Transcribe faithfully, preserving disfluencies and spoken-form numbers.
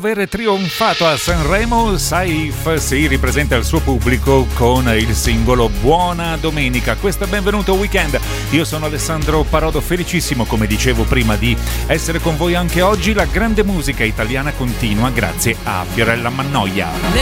Aver trionfato a Sanremo, Saif si ripresenta al suo pubblico con il singolo Buona Domenica. Questo è Benvenuto Weekend. Io sono Alessandro Parodo, felicissimo, come dicevo prima, di essere con voi anche oggi. La grande musica italiana continua grazie a Fiorella Mannoia.